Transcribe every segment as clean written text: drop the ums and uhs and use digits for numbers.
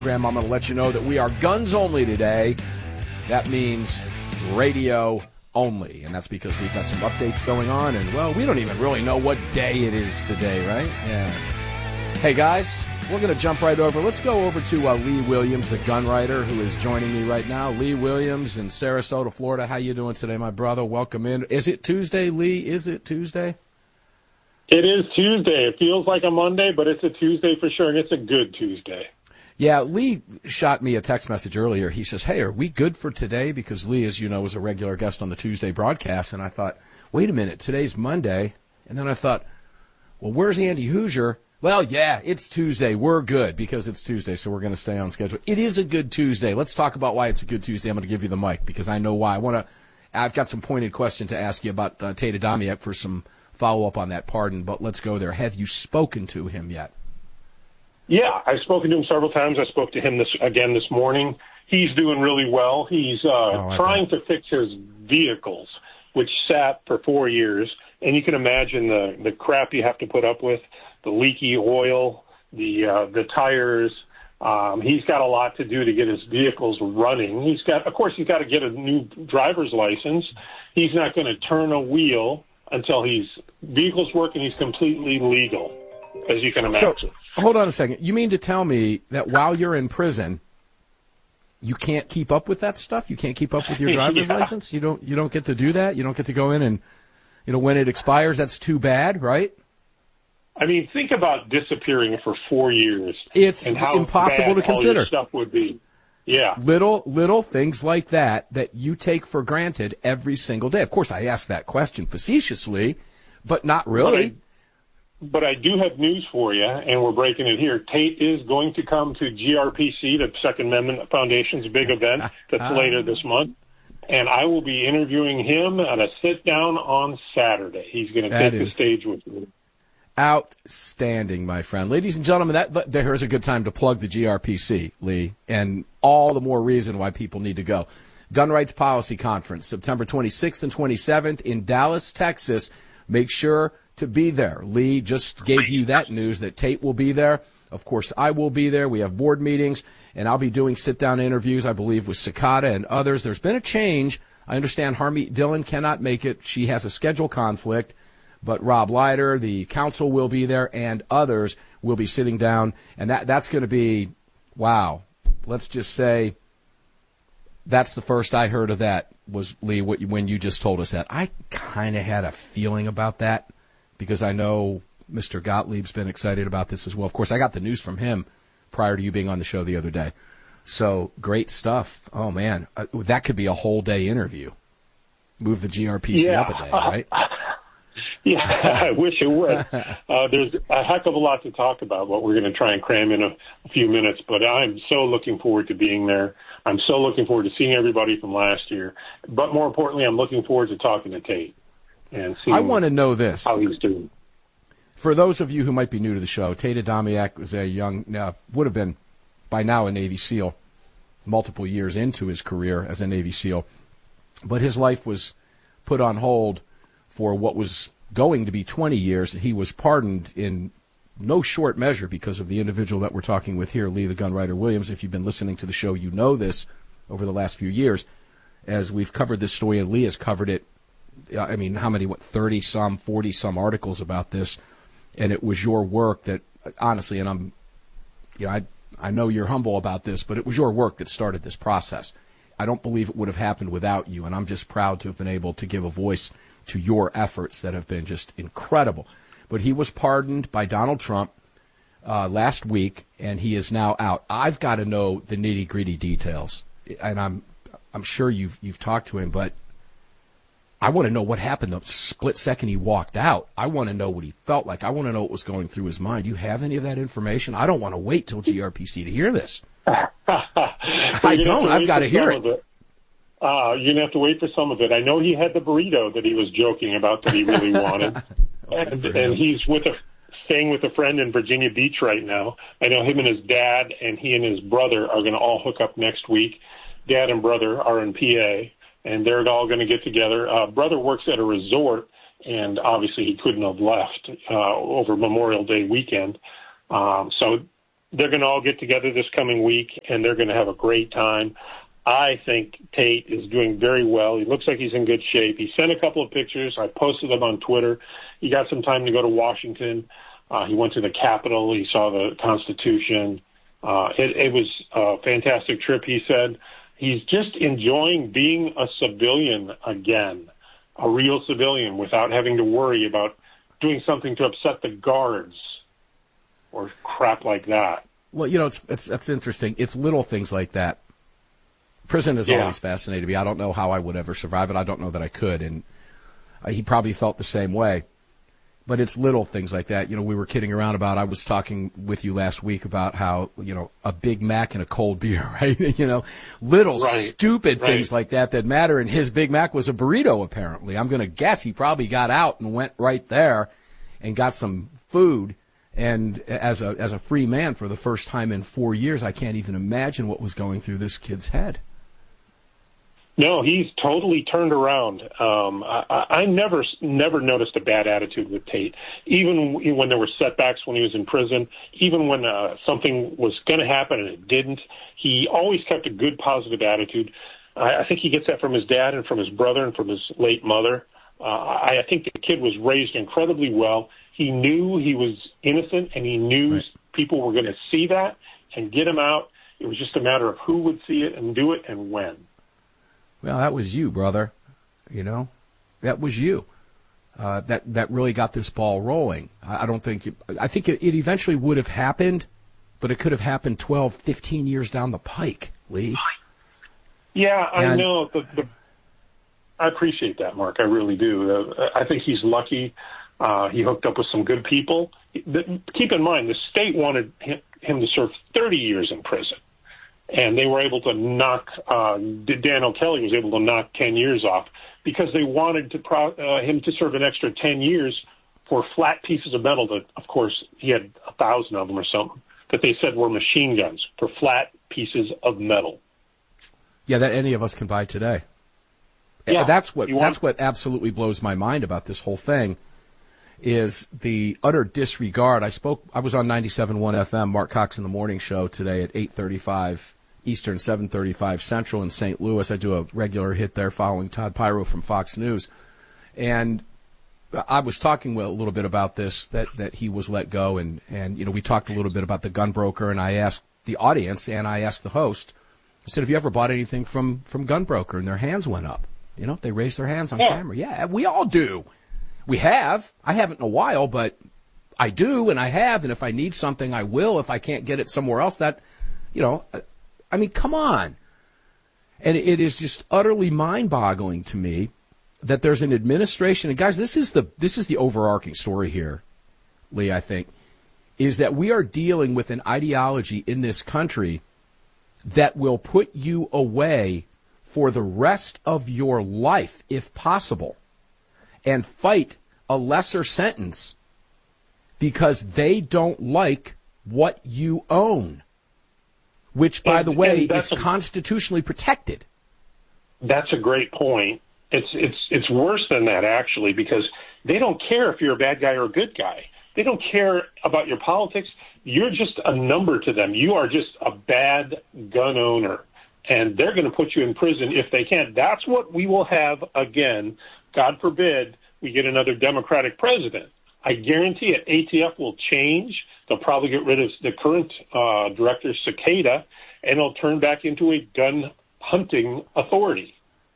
I'm going to let you know that we are guns only today. That means radio only, and that's because we've got some updates going on, and, well, we don't even really know what day it is today, right? Yeah. Hey, guys, we're going to jump right over. Let's go over to Lee Williams, the gun writer, who is joining me right now. Lee Williams in Sarasota, Florida. How you doing today, my brother? Welcome in. Is it Tuesday, Lee? Is it Tuesday? It is Tuesday. It feels like a Monday, but it's a Tuesday for sure, and it's a good Tuesday. Yeah, Lee shot me a text message earlier. He says, hey, are we good for today? Because Lee, as you know, is a regular guest on the Tuesday broadcast. And I thought, wait a minute, today's Monday. And then I thought, well, where's Andy Hoosier? Well, yeah, it's Tuesday. We're good because it's Tuesday, so we're going to stay on schedule. It is a good Tuesday. Let's talk about why it's a good Tuesday. I'm going to give you the mic because I know why. I've got some pointed question to ask you about Tate Adamiak for some follow-up on that pardon, but let's go there. Have you spoken to him yet? Yeah, I've spoken to him several times. I spoke to him again this morning. He's doing really well. He's trying to fix his vehicles, which sat for 4 years. And you can imagine the crap you have to put up with, the leaky oil, the tires. He's got a lot to do to get his vehicles running. Of course, he's got to get a new driver's license. He's not going to turn a wheel until his vehicles work and he's completely legal, as you can imagine. So, hold on a second. You mean to tell me that while you're in prison, you can't keep up with that stuff? You can't keep up with your driver's license? You don't get to do that? You don't get to go in and, when it expires, that's too bad, right? I mean, think about disappearing for 4 years. It's and how impossible to bad all consider. your stuff would be. Yeah. Little things like that you take for granted every single day. Of course, I ask that question facetiously, but not really. But I do have news for you, and we're breaking it here. Tate is going to come to GRPC, the Second Amendment Foundation's big event that's later this month, and I will be interviewing him at a sit-down on Saturday. He's going to take the stage with me. Outstanding, my friend. Ladies and gentlemen, here's a good time to plug the GRPC, Lee, and all the more reason why people need to go. Gun Rights Policy Conference, September 26th and 27th in Dallas, Texas. Make sure to be there. Lee just gave you that news that Tate will be there. Of course, I will be there. We have board meetings, and I'll be doing sit-down interviews, I believe, with Cicada and others. There's been a change. I understand Harmeet Dillon cannot make it. She has a schedule conflict. But Rob Leiter, the council, will be there, and others will be sitting down. And that's going to be, wow, let's just say that's the first I heard of that was, Lee, when you just told us that. I kind of had a feeling about that because I know Mr. Gottlieb's been excited about this as well. Of course, I got the news from him prior to you being on the show the other day. So great stuff. Oh, man, that could be a whole day interview. Move the GRPC up a day, right? Yeah, I wish it would. There's a heck of a lot to talk about, what we're going to try and cram in a few minutes, but I'm so looking forward to being there. I'm so looking forward to seeing everybody from last year. But more importantly, I'm looking forward to talking to Tate and seeing I want to know this. How he's doing. For those of you who might be new to the show, Tate Adamiak was a young, would have been by now a Navy SEAL, multiple years into his career as a Navy SEAL. But his life was put on hold for what was going to be 20 years. He was pardoned in no short measure because of the individual that we're talking with here, Lee the Gun Writer Williams. If you've been listening to the show, you know this over the last few years. As we've covered this story, and Lee has covered it, 30-some, 40-some articles about this, and it was your work that, honestly, and I know you're humble about this, but it was your work that started this process. I don't believe it would have happened without you, and I'm just proud to have been able to give a voice to your efforts that have been just incredible. But he was pardoned by Donald Trump last week, and he is now out. I've got to know the nitty-gritty details, and I'm sure you've talked to him, but I want to know what happened the split second he walked out. I want to know what he felt like. I want to know what was going through his mind. Do you have any of that information? I don't want to wait till GRPC to hear this. I don't. I've got to hear it. You're going to have to wait for some of it. I know he had the burrito that he was joking about that he really wanted. and he's staying with a friend in Virginia Beach right now. I know him and his dad and he and his brother are going to all hook up next week. Dad and brother are in PA, and they're all going to get together. Brother works at a resort, and obviously he couldn't have left over Memorial Day weekend. So they're going to all get together this coming week, and they're going to have a great time. I think Tate is doing very well. He looks like he's in good shape. He sent a couple of pictures. I posted them on Twitter. He got some time to go to Washington. He went to the Capitol. He saw the Constitution. It was a fantastic trip, he said. He's just enjoying being a civilian again, a real civilian, without having to worry about doing something to upset the guards or crap like that. Well, you know, that's interesting. It's little things like that. Prison has always fascinated me. I don't know how I would ever survive it. I don't know that I could, and he probably felt the same way. But it's little things like that. You know, we were kidding around about, I was talking with you last week about how, you know, a Big Mac and a cold beer, right? You know, little stupid things like that matter. And his Big Mac was a burrito, apparently. I'm going to guess he probably got out and went right there and got some food. And as a free man for the first time in 4 years, I can't even imagine what was going through this kid's head. No, he's totally turned around. I never noticed a bad attitude with Tate, even when there were setbacks when he was in prison, even when something was going to happen and it didn't. He always kept a good, positive attitude. I think he gets that from his dad and from his brother and from his late mother. I think the kid was raised incredibly well. He knew he was innocent, and he knew people were going to see that and get him out. It was just a matter of who would see it and do it and when. Well, that was you, brother. You know, that was you. That really got this ball rolling. I think it eventually would have happened, but it could have happened 12, 15 years down the pike, Lee. Yeah, I know. I appreciate that, Mark. I really do. I think he's lucky. He hooked up with some good people. Keep in mind, the state wanted him to serve 30 years in prison. And they were able to knock, Dan O'Kelly was able to knock 10 years off because they wanted him to serve an extra 10 years for flat pieces of metal that, of course, he had 1,000 of them or something, that they said were machine guns for flat pieces of metal. Yeah, that any of us can buy today. Yeah, that's what absolutely blows my mind about this whole thing is the utter disregard. I was on 97.1 FM, Mark Cox in the Morning Show today at 8:35 Eastern, 7:35 Central in St. Louis. I do a regular hit there following Todd Pyro from Fox News. And I was talking a little bit about this, that he was let go. And you know, we talked a little bit about the gun broker, and I asked the audience and I asked the host, I said, have you ever bought anything from Gun Broker? And their hands went up. You know, they raised their hands on camera. Yeah, we all do. We have. I haven't in a while, but I do, and I have. And if I need something, I will. If I can't get it somewhere else, I mean, come on. And it is just utterly mind-boggling to me that there's an administration. And guys, this is the overarching story here, Lee, I think, is that we are dealing with an ideology in this country that will put you away for the rest of your life, if possible, and fight a lesser sentence because they don't like what you own, which, by the way, is constitutionally protected. That's a great point. It's worse than that, actually, because they don't care if you're a bad guy or a good guy. They don't care about your politics. You're just a number to them. You are just a bad gun owner, and they're going to put you in prison if they can. That's what we will have again. God forbid we get another Democratic president. I guarantee it. ATF will change. They'll probably get rid of the current director, Cicada, and it'll turn back into a gun hunting authority.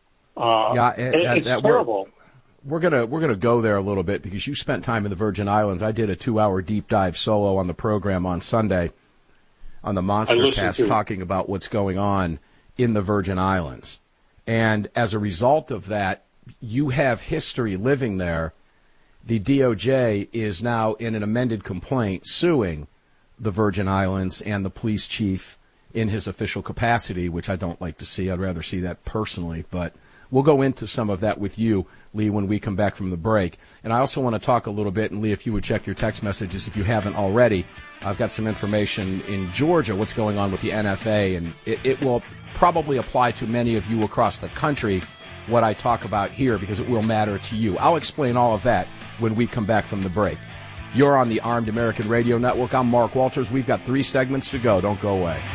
It's terrible. We're gonna go there a little bit because you spent time in the Virgin Islands. I did a 2-hour deep dive solo on the program on Sunday on the Monster Cast talking about what's going on in the Virgin Islands. And as a result of that, you have history living there. The DOJ is now in an amended complaint suing the Virgin Islands and the police chief in his official capacity, which I don't like to see. I'd rather see that personally, but we'll go into some of that with you, Lee, when we come back from the break. And I also want to talk a little bit, and Lee, if you would check your text messages if you haven't already, I've got some information in Georgia, what's going on with the NFA, and it will probably apply to many of you across the country, what I talk about here, because it will matter to you. I'll explain all of that when we come back from the break. You're on the Armed American Radio Network. I'm Mark Walters. We've got 3 segments to go. Don't go away.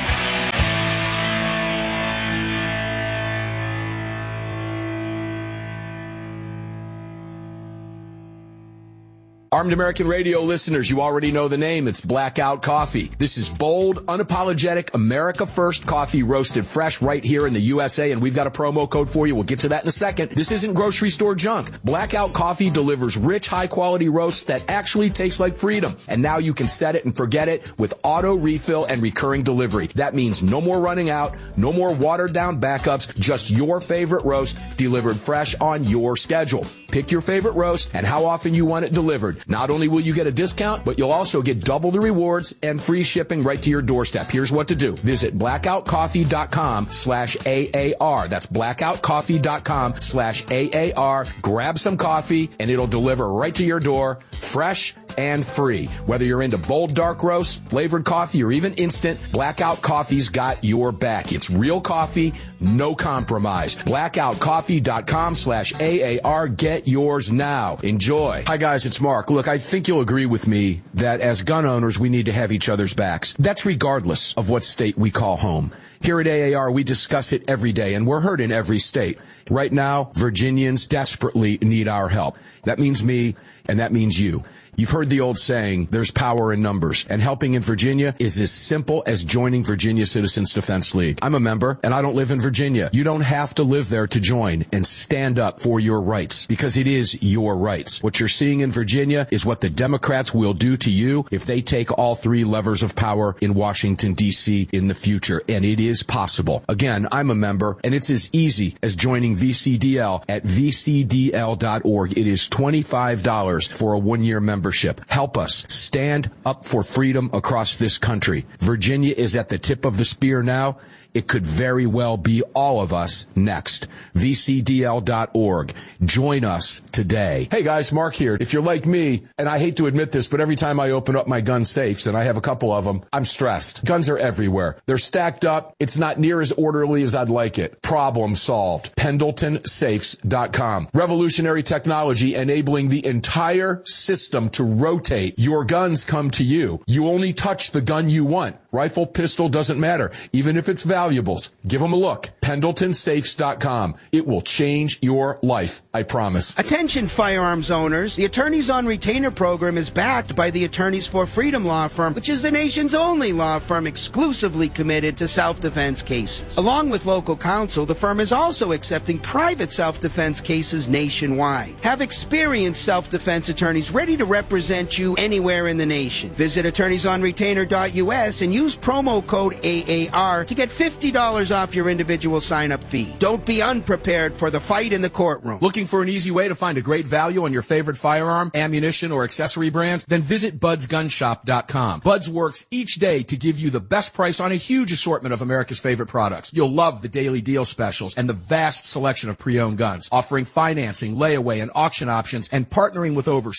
Armed American Radio listeners, you already know the name. It's Blackout Coffee. This is bold, unapologetic, America First coffee roasted fresh right here in the USA, and we've got a promo code for you. We'll get to that in a second. This isn't grocery store junk. Blackout Coffee delivers rich, high-quality roasts that actually taste like freedom. And now you can set it and forget it with auto refill and recurring delivery. That means no more running out, no more watered-down backups, just your favorite roast delivered fresh on your schedule. Pick your favorite roast and how often you want it delivered. Not only will you get a discount, but you'll also get double the rewards and free shipping right to your doorstep. Here's what to do. Visit blackoutcoffee.com/AAR. That's blackoutcoffee.com/AAR. Grab some coffee and it'll deliver right to your door, fresh and free. Whether you're into bold dark roast, flavored coffee, or even instant, Blackout Coffee's got your back. It's real coffee, no compromise. Blackoutcoffee.com/AAR. Get yours now. Enjoy. Hi guys, it's Mark. Look, I think you'll agree with me that as gun owners, we need to have each other's backs. That's regardless of what state we call home. Here at AAR, we discuss it every day, and we're heard in every state. Right now, Virginians desperately need our help. That means me, and that means you. You've heard the old saying, there's power in numbers, and helping in Virginia is as simple as joining Virginia Citizens Defense League. I'm a member, and I don't live in Virginia. You don't have to live there to join and stand up for your rights, because it is your rights. What you're seeing in Virginia is what the Democrats will do to you if they take all 3 levers of power in Washington, D.C. in the future, and it is possible. Again, I'm a member, and it's as easy as joining VCDL at vcdl.org. It is $25 for a 1-year membership. Help us stand up for freedom across this country. Virginia is at the tip of the spear now. It could very well be all of us next. VCDL.org. Join us today. Hey guys, Mark here. If you're like me, and I hate to admit this, but every time I open up my gun safes, and I have a couple of them, I'm stressed. Guns are everywhere. They're stacked up. It's not near as orderly as I'd like it. Problem solved. PendletonSafes.com. Revolutionary technology enabling the entire system to rotate. Your guns come to you. You only touch the gun you want. Rifle, pistol, doesn't matter. Even if it's valuables, give them a look. PendletonSafes.com. It will change your life, I promise. Attention firearms owners. The Attorneys on Retainer program is backed by the Attorneys for Freedom law firm, which is the nation's only law firm exclusively committed to self-defense cases. Along with local counsel, the firm is also accepting private self-defense cases nationwide. Have experienced self-defense attorneys ready to represent you anywhere in the nation. Visit attorneysonretainer.us and use promo code AAR to get $50 off your individual sign-up fee. Don't be unprepared for the fight in the courtroom. Looking for an easy way to find a great value on your favorite firearm, ammunition, or accessory brands? Then visit budsgunshop.com. Buds works each day to give you the best price on a huge assortment of America's favorite products. You'll love the daily deal specials and the vast selection of pre-owned guns, offering financing, layaway, and auction options, and partnering with over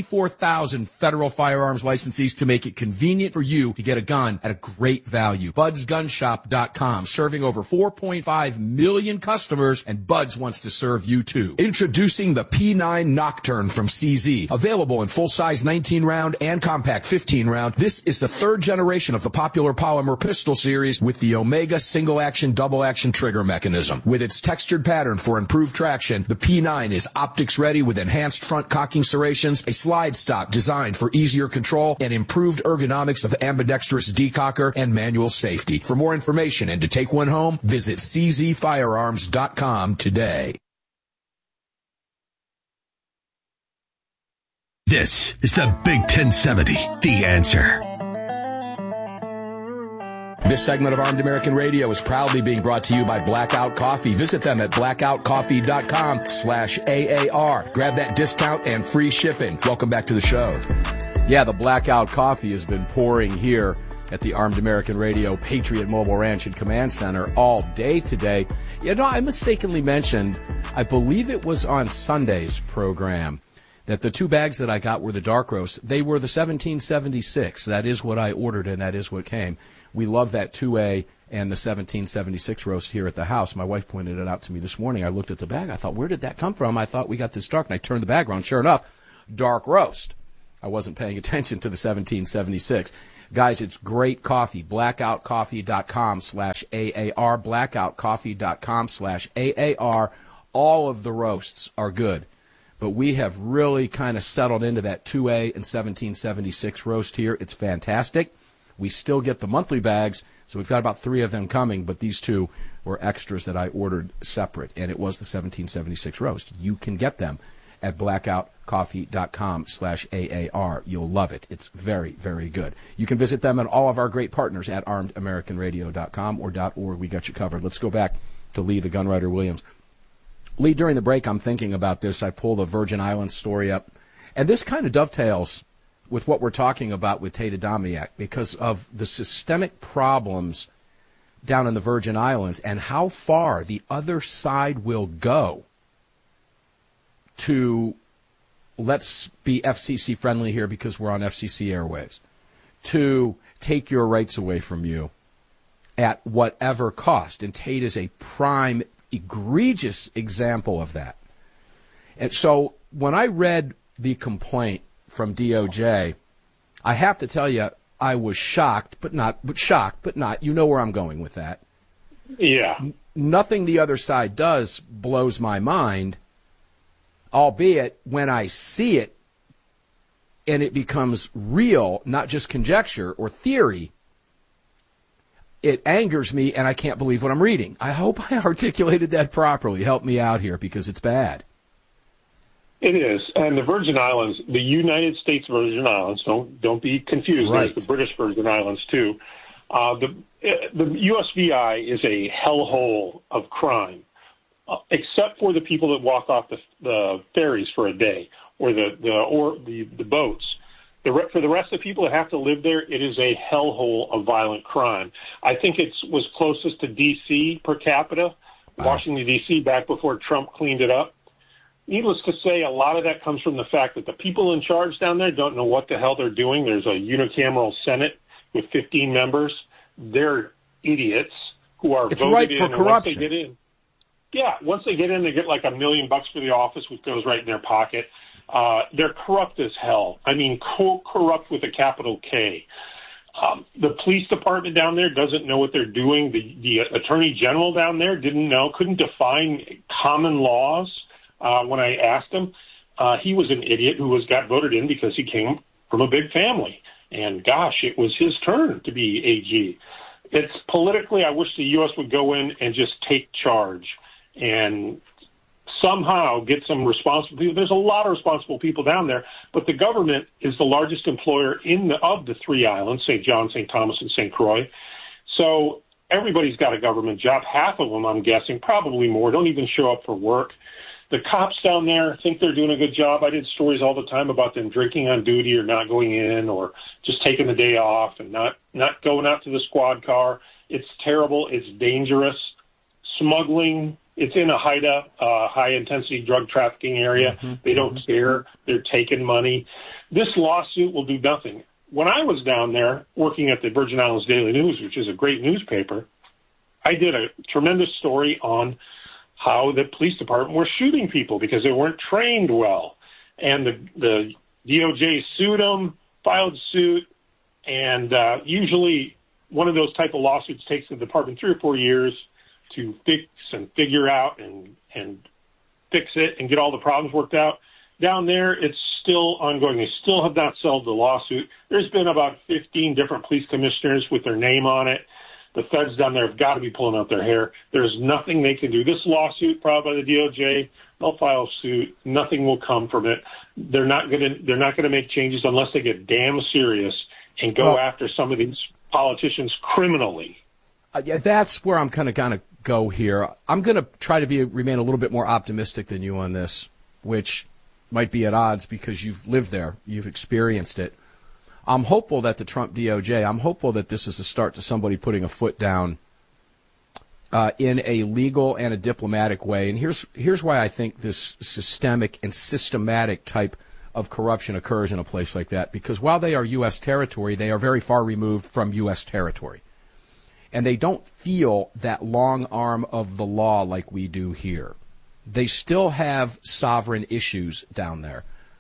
64,000 federal firearms licensees to make it convenient for you to get a gun at a great value. BudsGunshop.com, serving over 4.5 million customers, and Buds wants to serve you too. Introducing the P9 Nocturne from CZ. Available in full-size 19-round and compact 15-round, this is the 3rd generation of the popular polymer pistol series with the Omega single-action, double-action trigger mechanism. With its textured pattern for improved traction, the P9 is optics-ready with enhanced front cocking serrations, a slide stop designed for easier control, and improved ergonomics of ambidextrous decocker and manual safety. For more information and to take one home, visit czfirearms.com today. This is the Big 1070, The Answer. This segment of Armed American Radio is proudly being brought to you by Blackout Coffee. Visit them at blackoutcoffee.com/AAR. Grab that discount and free shipping. Welcome back to the show. Yeah, the Blackout Coffee has been pouring here at the Armed American Radio Patriot Mobile Ranch and Command Center all day today. You know, I mistakenly mentioned, I believe it was on Sunday's program, that the 2 bags that I got were the dark roast. They were the 1776. That is what I ordered, and that is what came. We love that 2A and the 1776 roast here at the house. My wife pointed it out to me this morning. I looked at the bag. I thought, where did that come from? I thought we got this dark, and I turned the bag around. Sure enough, dark roast. I wasn't paying attention to the 1776. Guys, it's great coffee. Blackoutcoffee.com/AAR. Blackoutcoffee.com/AAR. All of the roasts are good. But we have really kind of settled into that 2A and 1776 roast here. It's fantastic. We still get the monthly bags, so we've got about 3 of them coming, but these 2 were extras that I ordered separate, and it was the 1776 roast. You can get them at blackoutcoffee.com/AAR. You'll love it. It's very, very good. You can visit them and all of our great partners at armedamericanradio.com or .org. We got you covered. Let's go back to Lee, the Gunwriter Williams. Lee, during the break, I'm thinking about this. I pulled a Virgin Islands story up, and this kind of dovetails with what we're talking about with Tate Adamiak because of the systemic problems down in the Virgin Islands and how far the other side will go to, let's be FCC friendly here because we're on FCC airwaves, to take your rights away from you at whatever cost. And Tate is a prime, egregious example of that. And so when I read the complaint from DOJ, I have to tell you, I was shocked, but not. You know where I'm going with that. Yeah. Nothing the other side does blows my mind, albeit when I see it and it becomes real, not just conjecture or theory, it angers me and I can't believe what I'm reading. I hope I articulated that properly. Help me out here because it's bad. It is, and the Virgin Islands, the United States Virgin Islands, don't be confused. Right. There's the British Virgin Islands too. The USVI is a hellhole of crime, except for the people that walk off the ferries for a day or the boats. For the rest of the people that have to live there, it is a hellhole of violent crime. I think it was closest to D.C. per capita, Washington, D.C., back before Trump cleaned it up. Needless to say, a lot of that comes from the fact that the people in charge down there don't know what the hell they're doing. There's a unicameral Senate with 15 members. They're idiots who are it's voted right in. For corruption. Once they get in, they get like $1 million for the office, which goes right in their pocket. They're corrupt as hell. I mean, corrupt with a capital K. The police department down there doesn't know what they're doing. The attorney general down there couldn't define common laws. When I asked him, he was an idiot who got voted in because he came from a big family. And gosh, it was his turn to be AG. It's politically, I wish the U.S. would go in and just take charge and somehow get some responsible people. There's a lot of responsible people down there, but the government is the largest employer of the 3 islands, St. John, St. Thomas, and St. Croix. So everybody's got a government job. Half of them, I'm guessing, probably more, don't even show up for work. The cops down there think they're doing a good job. I did stories all the time about them drinking on duty or not going in or just taking the day off and not going out to the squad car. It's terrible. It's dangerous. Smuggling, it's in a high-intensity drug trafficking area. They don't care. They're taking money. This lawsuit will do nothing. When I was down there working at the Virgin Islands Daily News, which is a great newspaper, I did a tremendous story on how the police department were shooting people because they weren't trained well. And the DOJ sued them, filed suit, and usually one of those type of lawsuits takes the department 3 or 4 years to fix and figure out and fix it and get all the problems worked out. Down there, it's still ongoing. They still have not settled the lawsuit. There's been about 15 different police commissioners with their name on it. The feds down there have got to be pulling out their hair. There's nothing they can do. This lawsuit filed by the DOJ, they'll file a suit. Nothing will come from it. They're not going to make changes unless they get damn serious and go after some of these politicians criminally. Yeah, that's where I'm kind of going to go here. I'm going to try to remain a little bit more optimistic than you on this, which might be at odds because you've lived there, you've experienced it. I'm hopeful that the Trump DOJ, I'm hopeful that this is a start to somebody putting a foot down in a legal and a diplomatic way. And here's why I think this systemic and systematic type of corruption occurs in a place like that. Because while they are U.S. territory, they are very far removed from U.S. territory. And they don't feel that long arm of the law like we do here. They still have sovereign issues down there.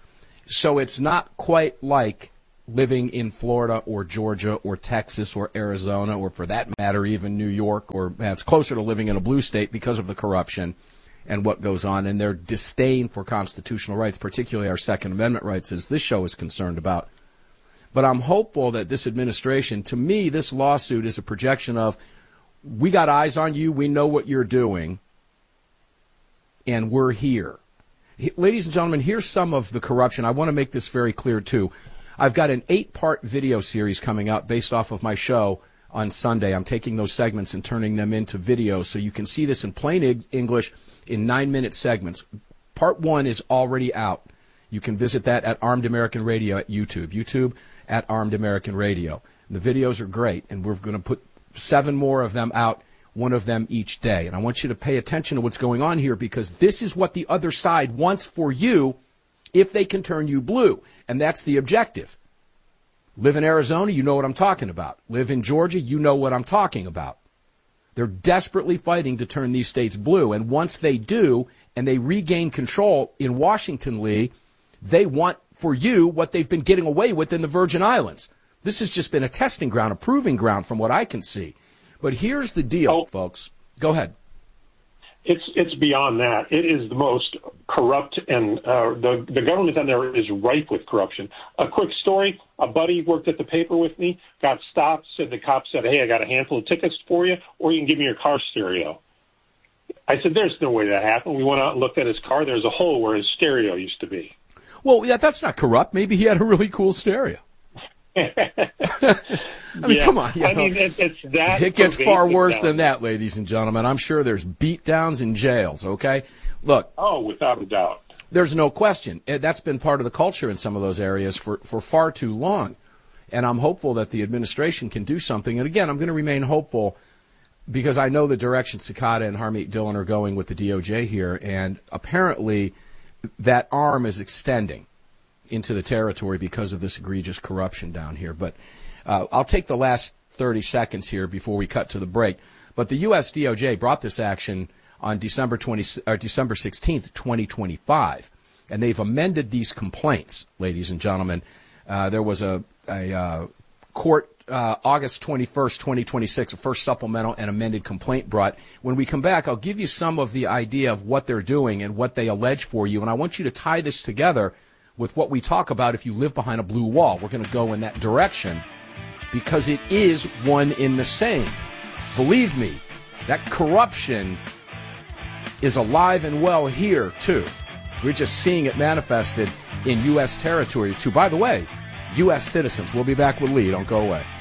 So it's not quite like living in Florida or Georgia or Texas or Arizona or, for that matter, even New York, or it's closer to living in a blue state because of the corruption and what goes on and their disdain for constitutional rights, particularly our Second Amendment rights, as this show is concerned about. But I'm hopeful that this administration, to me, this lawsuit is a projection of, we got eyes on you, we know what you're doing, and we're here. Ladies and gentlemen, here's some of the corruption. I want to make this very clear, too. I've got an 8-part video series coming out based off of my show on Sunday. I'm taking those segments and turning them into videos so you can see this in plain English in 9-minute segments. Part 1 is already out. You can visit that at Armed American Radio at YouTube at Armed American Radio. The videos are great, and we're going to put 7 more of them out, 1 of them each day. And I want you to pay attention to what's going on here, because this is what the other side wants for you if they can turn you blue. And that's the objective. Live in Arizona, you know what I'm talking about. Live in Georgia, you know what I'm talking about. They're desperately fighting to turn these states blue. And once they do, and they regain control in Washington, Lee, they want for you what they've been getting away with in the Virgin Islands. This has just been a testing ground, a proving ground from what I can see. But here's the deal, folks. Go ahead. It's beyond that. It is the most corrupt, and the government down there is rife with corruption. A quick story: a buddy worked at the paper with me, got stopped. Said the cop said, "Hey, I got a handful of tickets for you, or you can give me your car stereo." I said, "There's no way that happened." We went out and looked at his car. There's a hole where his stereo used to be. Well, yeah, that's not corrupt. Maybe he had a really cool stereo. I mean, come on. It's that. It gets far worse than that, ladies and gentlemen. I'm sure there's beatdowns in jails, okay? Look. Oh, without a doubt. There's no question. That's been part of the culture in some of those areas for far too long. And I'm hopeful that the administration can do something. And again, I'm going to remain hopeful because I know the direction Sakata and Harmeet Dillon are going with the DOJ here. And apparently that arm is extending into the territory because of this egregious corruption down here. But I'll take the last 30 seconds here before we cut to the break. But the U.S. DOJ brought this action on December 16th, 2025, and they've amended these complaints, ladies and gentlemen. There was a court August 21st, 2026, a first supplemental and amended complaint brought. When we come back, I'll give you some of the idea of what they're doing and what they allege for you, and I want you to tie this together with what we talk about if you live behind a blue wall. We're going to go in that direction because it is one in the same. Believe me, that corruption is alive and well here, too. We're just seeing it manifested in U.S. territory, too. By the way, U.S. citizens. We'll be back with Lee. Don't go away.